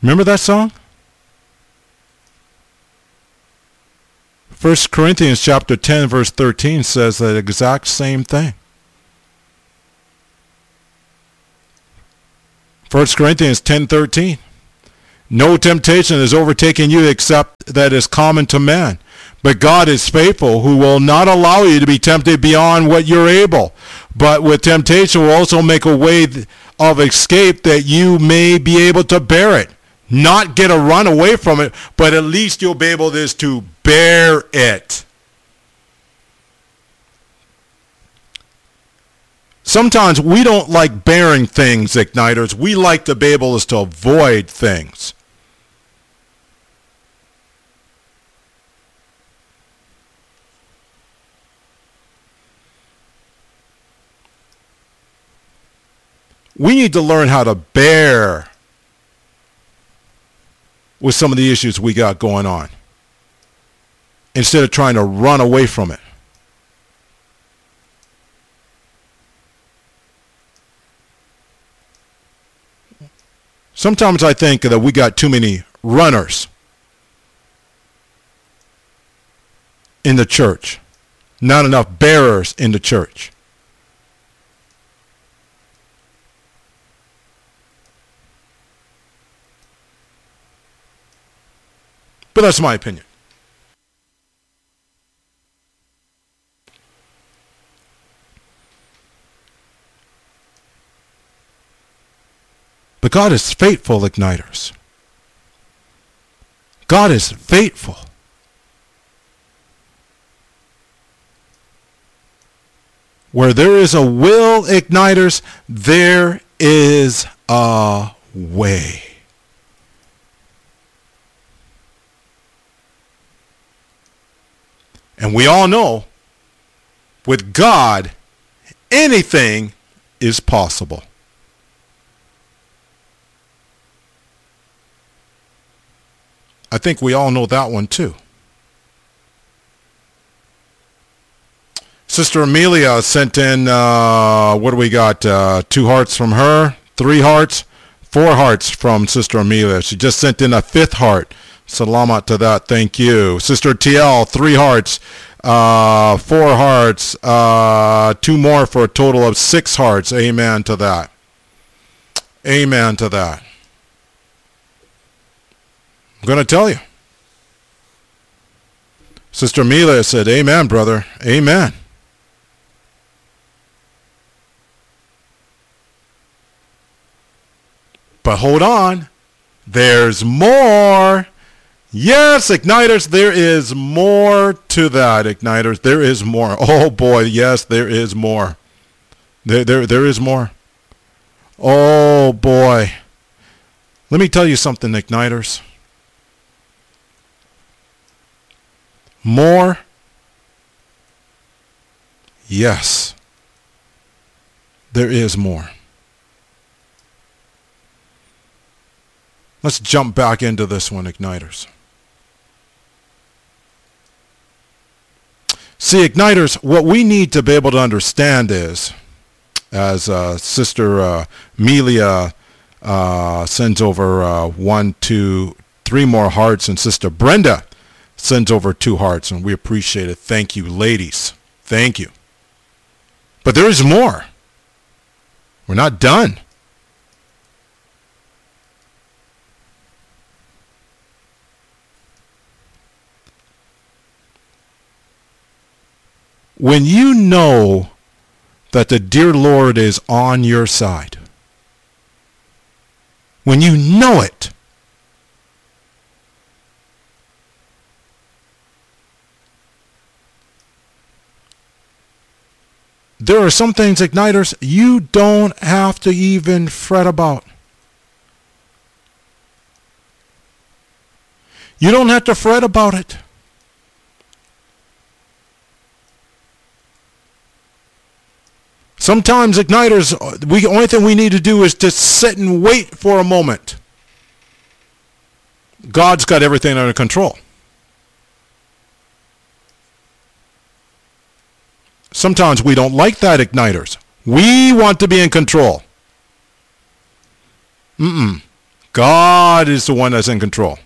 Remember that song? 1 Corinthians chapter 10 verse 13 says that exact same thing. 1 Corinthians 10:13. No temptation has overtaken you except that is common to man. But God is faithful, who will not allow you to be tempted beyond what you're able. But with temptation will also make a way of escape that you may be able to bear it. Not get a run away from it, but at least you'll be able to bear it. Sometimes we don't like bearing things, igniters. We like to be able to avoid things. We need to learn how to bear with some of the issues we got going on instead of trying to run away from it. Sometimes I think that we got too many runners in the church, not enough bearers in the church. But that's my opinion. But God is faithful, igniters. God is faithful. Where there is a will, igniters, there is a way. And we all know, with God, anything is possible. I think we all know that one too. Sister Amelia sent in, what do we got? 2 hearts from her, 3 hearts, 4 hearts from Sister Amelia. She just sent in a 5th heart. Salamat to that. Thank you. Sister TL, 3 hearts, 4 hearts, 2 more for a total of 6 hearts. Amen to that. Amen to that. I'm going to tell you. Sister Amelia said, amen, brother. Amen. But hold on. There's more. Yes, igniters, there is more to that, igniters. There is more. Oh boy, yes, there is more. There is more. Oh boy. Let me tell you something, igniters. More? Yes. There is more. Let's jump back into this one, igniters. See, igniters, what we need to be able to understand is, as Sister Amelia sends over 1, 2, 3 more hearts, and Sister Brenda sends over 2 hearts, and we appreciate it. Thank you, ladies. Thank you. But there is more. We're not done. When you know that the dear Lord is on your side, when you know it, there are some things, igniters, you don't have to even fret about. You don't have to fret about it. Sometimes, igniters, the only thing we need to do is to sit and wait for a moment. God's got everything under control. Sometimes we don't like that, igniters. We want to be in control. God is the one that's in control.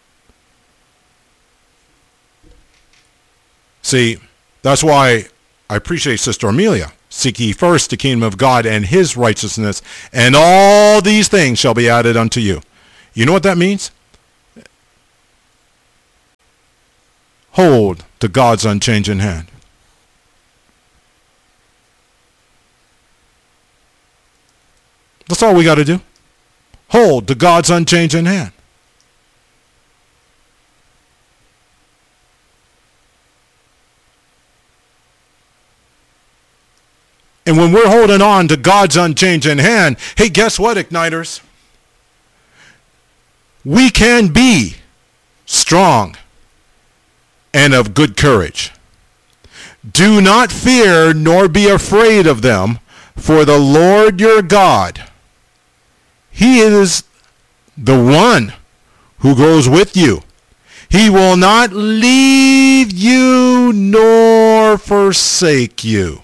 See, that's why I appreciate Sister Amelia. Seek ye first the kingdom of God and his righteousness, and all these things shall be added unto you. You know what that means? Hold to God's unchanging hand. That's all we got to do. Hold to God's unchanging hand. And when we're holding on to God's unchanging hand, hey, guess what, Igniters? We can be strong and of good courage. Do not fear nor be afraid of them, for the Lord your God, he is the one who goes with you. He will not leave you nor forsake you.